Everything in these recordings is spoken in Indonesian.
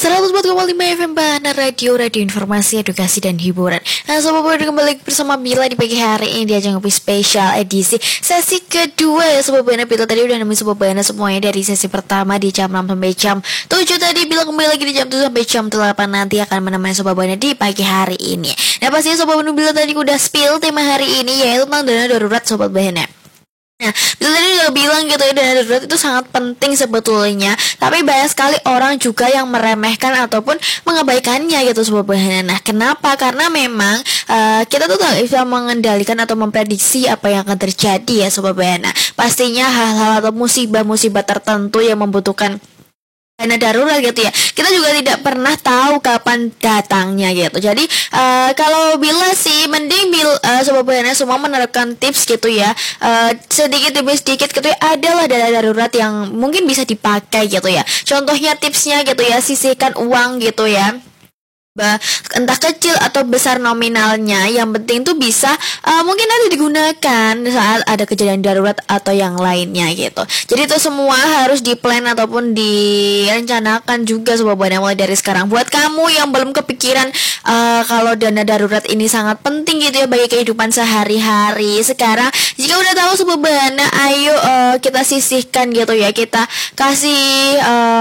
104,5 FM Bana Radio Informasi, Edukasi, dan Hiburan. Nah, Sobat Buana kembali bersama Bila di pagi hari ini di ajang ngopi spesial edisi sesi kedua ya Sobat Buana. Bila tadi udah nemuin Sobat Buana semuanya dari sesi pertama di jam 6 sampai jam 7 tadi. Bila kembali lagi di jam 7 sampai jam 8 nanti akan menemani Sobat Buana di pagi hari ini. Nah, pastinya Sobat Buana Bila tadi udah spill tema hari ini yaitu tentang dana darurat Sobat Buana. Nah, Bila tadi udah bilang gitu ya, dana darurat itu sangat penting sebetulnya. Tapi banyak sekali orang juga yang meremehkan ataupun mengabaikannya gitu Sobat Buana. Nah, kenapa? Karena memang kita tuh tak bisa mengendalikan atau memprediksi apa yang akan terjadi ya Sobat Buana. Pastinya hal-hal atau musibah-musibah tertentu yang membutuhkan dana darurat gitu ya, kita juga tidak pernah tahu kapan datangnya gitu. Jadi kalau Bila sih mending Sobat Buana semua menerapkan tips gitu ya, sedikit demi sedikit gitu ya, adalah dana darurat yang mungkin bisa dipakai gitu ya. Contohnya tipsnya gitu ya, sisihkan uang gitu ya, entah kecil atau besar nominalnya, yang penting tuh bisa mungkin nanti digunakan saat ada kejadian darurat atau yang lainnya gitu. Jadi itu semua harus diplan ataupun direncanakan juga Sobat Buana mulai dari sekarang. Buat kamu yang belum kepikiran kalau dana darurat ini sangat penting gitu ya bagi kehidupan sehari-hari, sekarang jika udah tahu Sobat Buana, ayo kita sisihkan gitu ya, kita kasih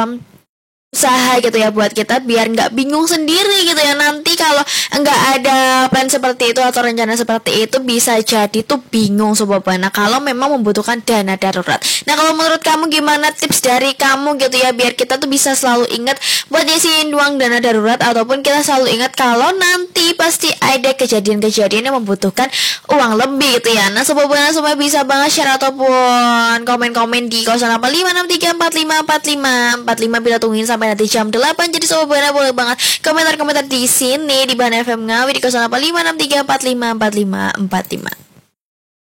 usaha gitu ya buat kita biar nggak bingung sendiri gitu ya. Nanti kalau nggak ada plan seperti itu atau rencana seperti itu, bisa jadi tuh bingung Sobat Buana kalau memang membutuhkan dana darurat. Nah, kalau menurut kamu gimana tips dari kamu gitu ya, biar kita tuh bisa selalu ingat buat ngisiin uang dana darurat, ataupun kita selalu ingat kalau nanti pasti ada kejadian-kejadian yang membutuhkan uang lebih gitu ya. Nah, Sobat Buana semua bisa banget share ataupun komen-komen di 085563454545 bila tungguin sampai nanti jam 8. Jadi Sobat Buana boleh banget komentar-komentar di sini di Bana FM Ngawi di 085634545545.